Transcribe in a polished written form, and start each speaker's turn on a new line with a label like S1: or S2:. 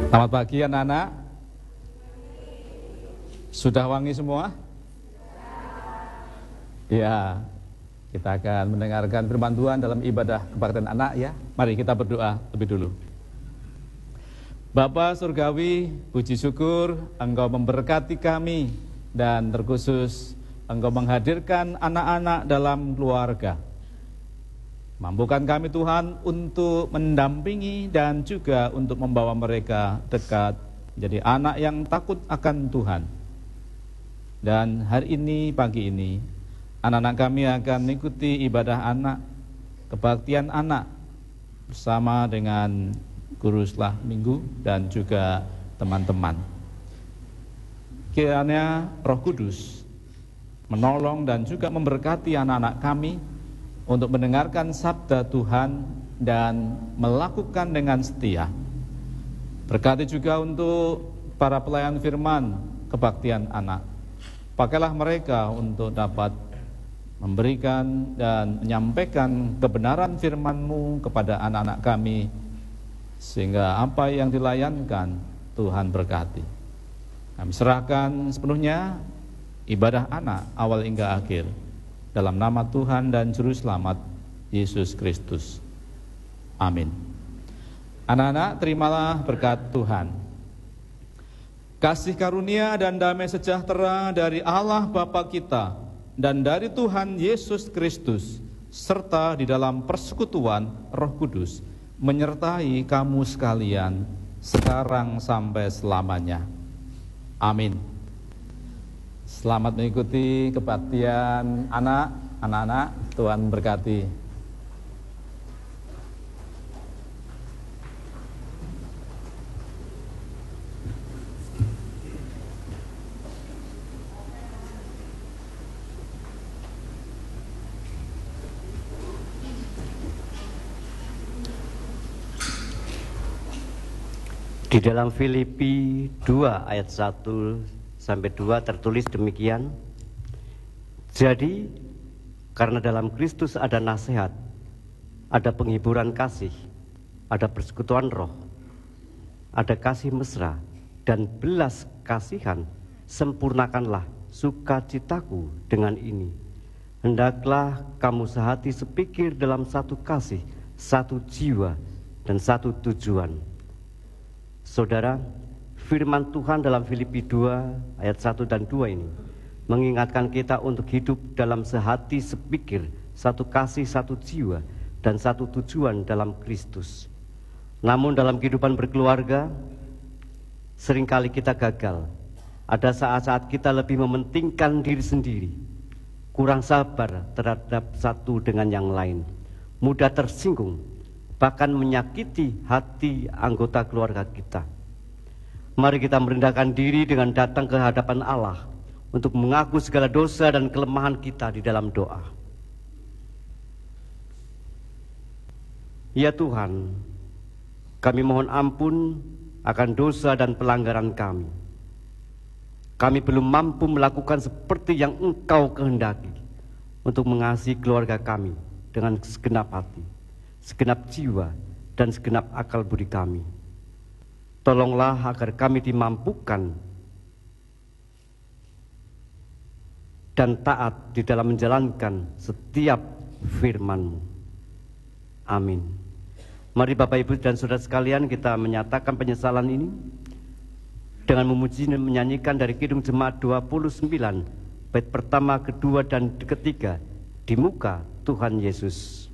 S1: Selamat pagi anak-anak. Sudah wangi semua? Ya, kita akan mendengarkan firman Tuhan dalam ibadah kebaktian anak ya. Mari kita berdoa lebih dulu. Bapa Surgawi, puji syukur Engkau memberkati kami dan terkhusus Engkau menghadirkan anak-anak dalam keluarga. Mampukan kami Tuhan untuk mendampingi dan juga untuk membawa mereka dekat menjadi anak yang takut akan Tuhan. Dan hari ini, pagi ini, anak-anak kami akan mengikuti ibadah anak, kebaktian anak bersama dengan guru setelah minggu dan juga teman-teman. Kiranya Roh Kudus menolong dan juga memberkati anak-anak kami untuk mendengarkan sabda Tuhan dan melakukan dengan setia. Berkati juga untuk para pelayan firman kebaktian anak. Pakailah mereka untuk dapat memberikan dan menyampaikan kebenaran firman-Mu kepada anak-anak kami, sehingga apa yang dilayankan Tuhan berkati. Kami serahkan sepenuhnya ibadah anak awal hingga akhir dalam nama Tuhan dan Juru Selamat Yesus Kristus. Amin. Anak-anak, terimalah berkat Tuhan. Kasih karunia dan damai sejahtera dari Allah Bapa kita dan dari Tuhan Yesus Kristus serta di dalam persekutuan Roh Kudus menyertai kamu sekalian sekarang sampai selamanya. Amin. Selamat mengikuti kebaktian anak-anak, Tuhan berkati.
S2: Di dalam Filipi 2 ayat 1 sampai 2 tertulis demikian. Jadi karena dalam Kristus ada nasihat, ada penghiburan kasih, ada persekutuan roh, ada kasih mesra dan belas kasihan, sempurnakanlah sukacitaku dengan ini. Hendaklah kamu sehati sepikir dalam satu kasih, satu jiwa dan satu tujuan. Saudara, firman Tuhan dalam Filipi 2 ayat 1 dan 2 ini mengingatkan kita untuk hidup dalam sehati sepikir, satu kasih, satu jiwa, dan satu tujuan dalam Kristus. Namun dalam kehidupan berkeluarga, seringkali kita gagal. Ada saat-saat kita lebih mementingkan diri sendiri, kurang sabar terhadap satu dengan yang lain, mudah tersinggung, bahkan menyakiti hati anggota keluarga kita. Mari kita merendahkan diri dengan datang ke hadapan Allah untuk mengaku segala dosa dan kelemahan kita di dalam doa. Ya Tuhan, kami mohon ampun akan dosa dan pelanggaran kami. Kami belum mampu melakukan seperti yang Engkau kehendaki untuk mengasihi keluarga kami dengan segenap hati, segenap jiwa, dan segenap akal budi kami. Tolonglah agar kami dimampukan dan taat di dalam menjalankan setiap firman-Mu. Amin. Mari Bapak Ibu dan Saudara sekalian, kita menyatakan penyesalan ini dengan memuji dan menyanyikan dari Kidung Jemaat 29 bait pertama, kedua, dan ketiga, di muka Tuhan Yesus.